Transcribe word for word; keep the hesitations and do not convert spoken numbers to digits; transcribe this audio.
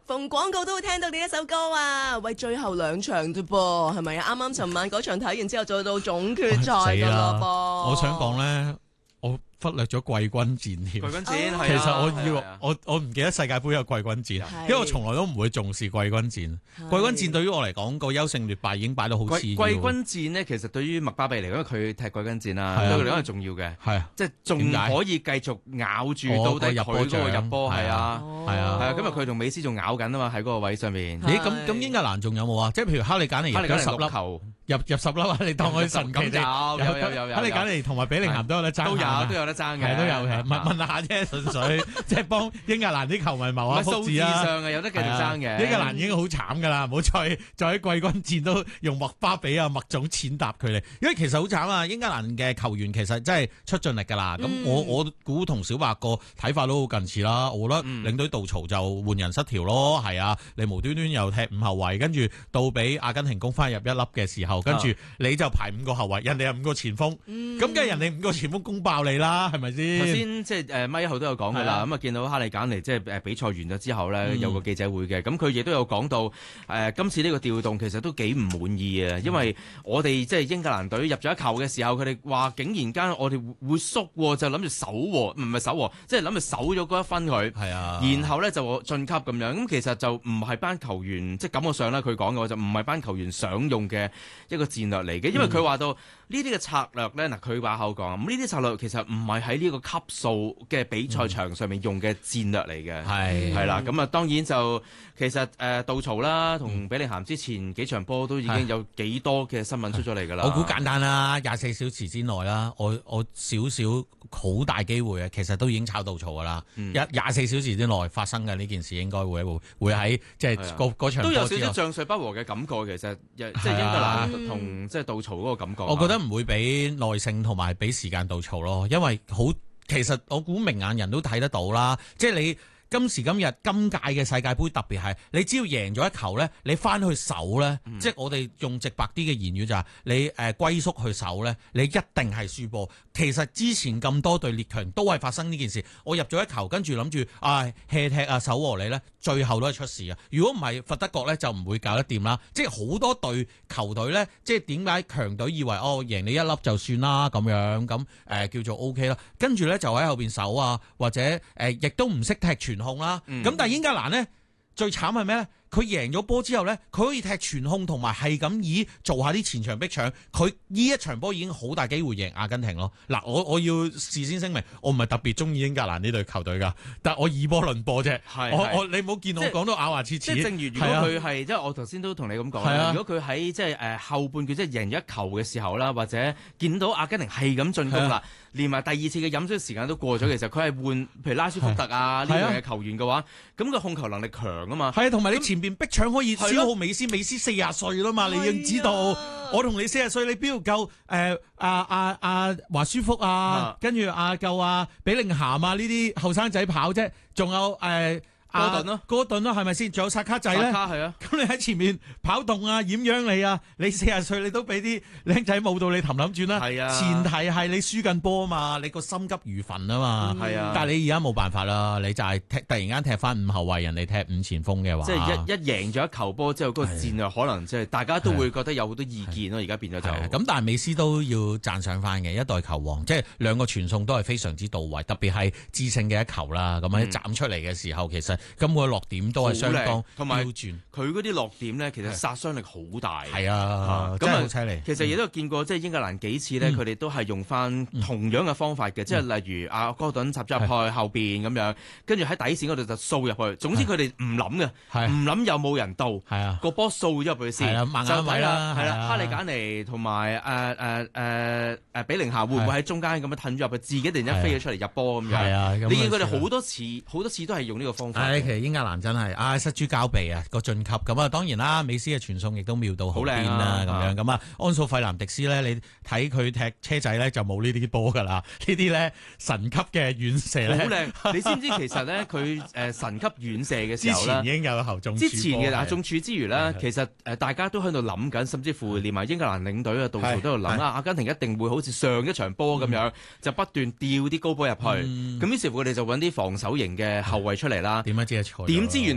逢廣告都會聽到呢一首歌啊！喂，最後兩場啫噃，係咪啊？啱啱尋晚嗰場睇完之後，就到總決賽㗎咯噃。 我想講咧，我忽略咗季軍戰添。季軍戰係啊， 其實我要、 啊、 我我唔記得世界盃有季軍戰，因為我從來都唔會重視季軍戰。季軍戰對於我嚟講，個優勝劣敗已經擺到好次要。 季軍戰呢，其實對於麥巴比嚟講，因為佢踢季軍戰啦，對佢嚟講係重要嘅。係啊，即係仲可以繼續咬住到底佢嗰個入波係啊，係啊，係啊。今日佢同美斯仲咬緊啊嘛，喺嗰個位上面。 咦？咁咁英格蘭仲有冇啊？即係譬如哈利簡尼入咗十粒球。入入十粒啊！你當佢神奇有有有有有， 哈利簡尼同埋比靈咸都有得爭， 都有都有得爭嘅， 係都有嘅。問問下啫，純粹即係幫英格蘭啲球迷謀下福祉啊！ 數字上嘅有得繼續爭嘅。 英格蘭已經好慘㗎啦，唔好再再喺季軍戰都用麥巴比啊、麥總踐踏佢哋，因為其實好慘啊！英格蘭嘅球員其實真係出盡力㗎啦。咁、嗯、我我估同小白個睇法都好近似啦。我覺得領隊杜曹就換人失調咯，係啊，你無端端又踢五後衞，跟住到俾阿根廷攻翻入一粒嘅時候，跟住你就排五個後衞，人哋有五個前鋒，咁梗係人哋五個前鋒攻爆你啦，係咪先？頭先即係誒咪一號都有講㗎啦，咁啊見到哈利簡尼即係誒比賽完咗之後咧，嗯、有個記者會嘅，咁佢亦都有講到誒、呃、今次呢個調動其實都幾唔滿意啊，因為我哋即係英格蘭隊入咗一球嘅時候，佢哋話竟然間我哋會縮，就諗住守，唔係守，即係諗住守咗嗰一分佢，係啊，然後咧就晉級咁樣，咁其實就唔係班球員，即係感覺上咧佢講嘅話就唔係班球員想用嘅一個戰略嚟嘅，因為佢話到呢啲嘅策略咧，嗱佢把口講，咁呢啲策略其實唔係喺呢個級數嘅比賽場上面用嘅戰略嚟嘅，係係啦，咁啊當然就其實誒杜曹啦，同比利咸之前幾場波都已經有幾多嘅新聞出咗嚟㗎啦。 我估簡單啦，廿四小時之內啦，我我少少好大機會啊，其實都已經炒杜曹㗎啦。一廿四小時之內發生嘅呢件事應該會會會喺即係嗰嗰場都有少少將帥不和嘅感覺，其實即係英格蘭同即係杜曹嗰個感覺。 我覺得唔會俾耐性同埋俾時間杜曹咯，因為好其實我估明眼人都睇得到啦，即係你。今時今日今屆嘅世界盃特別係，你只要贏咗一球咧，你翻去守咧，嗯、即係我哋用直白啲嘅言語就係、是、你誒、呃、龜縮去守咧，你一定係輸波。其實之前咁多隊列強都係發生呢件事，我入咗一球，跟住諗住啊 hea 踢啊守和你咧，最後都係出事啊！如果唔係佛得角咧，就唔會搞得掂啦。即係好多隊球隊咧，即係點解強隊以為哦贏你一粒就算啦咁樣咁誒、呃、叫做 O K 啦，跟住咧就喺後邊守啊，或者誒、呃、亦都唔識踢傳控啦。咁、嗯、但係英格蘭咧最慘係咩咧？佢贏咗波之後咧，佢可以踢傳控同埋係咁以做下啲前場逼搶。佢呢一場波已經好大機會贏阿根廷咯。嗱，我我要事先聲明，我唔係特別中意英格蘭呢隊球隊噶，但係我以波論波啫。我我你唔好見我講到咬牙切齒。 即係正如如果佢係即係我頭先都同你咁講啦。如果佢喺即係誒後半段即係贏咗一球嘅時候啦，或者見到阿根廷係咁進攻啦，連埋第二次嘅飲水時間都過咗嘅時候，佢係換譬如拉舒福特啊呢類嘅球員嘅話，咁個控球能力強啊嘛。係啊，同埋你前邊逼搶可以消耗美斯，美斯四十歲啦嘛，你要知道，我同你四十歲，你邊度夠誒阿阿阿華舒福啊，跟住阿夠啊比寧咸啊呢啲後生仔跑啫，仲有誒。呃哥頓咯，哥頓咯，係咪先？仲有薩卡仔咧，係啊。咁你喺前面跑動啊，掩樣你啊，你四十歲你都俾啲僆仔舞到你氹氹轉啦。係啊，前提係你輸緊波啊嘛，你個心急如焚啊嘛。係啊，但係你而家冇辦法啦，你就係踢突然間踢翻五後衛，人哋踢五前鋒嘅話，即係一一贏咗一球波之後，嗰個戰略可能即係大家都會覺得有好多意見咯。而家變咗就咁，但係美斯都要讚賞翻嘅一代球王，即係兩個傳送都係非常之到位，特別係致勝嘅一球啦。咁樣斬出嚟嘅時候，其實咁個落點都係相當同埋佢嗰啲落點咧，其實殺傷力好大。係啊， 咁啊， 犀利。 其實亦都見過，即係英格蘭幾次咧，佢哋都係用翻同樣嘅方法嘅，即係例如阿哥頓插咗入去後邊咁樣，跟住喺底線嗰度就掃入去。總之佢哋唔諗嘅，唔諗有冇人到，個波掃咗入去先。就睇啦，係啦，哈利簡尼同埋誒誒誒誒比寧夏會唔會喺中間咁樣褪咗入去，自己突然間飛咗出嚟入波咁樣。你見佢哋好多次好多次都係用呢個方法。 英格蘭真係啊失諸交臂啊個晉級咁啊，當然啦，美斯嘅傳送亦都妙到好癲啦咁樣咁啊，安素費南迪斯咧，你睇佢踢車仔咧就冇呢啲波噶啦，呢啲咧神級嘅遠射咧好靚。你知唔知其實咧佢誒神級遠射嘅時候咧， 之前已經有後中之前嘅中柱之餘咧，其實誒大家都喺度諗緊，甚至乎連埋英格蘭領隊啊杜曹都喺度諗啊，阿根廷一定會好似上一場波咁樣，就不斷吊啲高波入去，咁於是乎佢哋就揾啲防守型嘅後衞出嚟啦。點解知係錯？點知原